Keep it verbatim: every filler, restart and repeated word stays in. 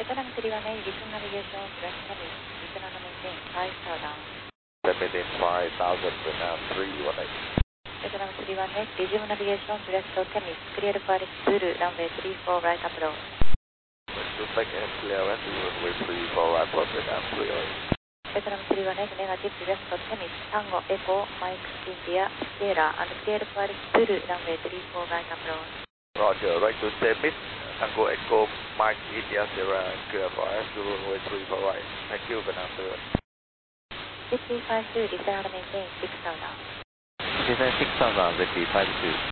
Vietnam three one eight, return navigation, direct service, Vietnam maintain, five southbound. Maintain five thousand, Vietnam three one eight. Vietnam three one eight, resume navigation, direct Temis, clear Paris Zulu, runway three four right approach. To take and clear and runway three four right approach, Vietnam three one eight. Vietnam three one eight, negative, direct Temis, Tango, Echo, Mike, India, Sierra, and clear Paris Zulu, runway three four right approach. Roger, right to Temis, Tango, Echo, Mike, India, Sierra, clear for us to runway three four right. Thank you, Vietnam three one eight. Z B five two, return maintain, six southbound. Descend six southbound, Z B five two.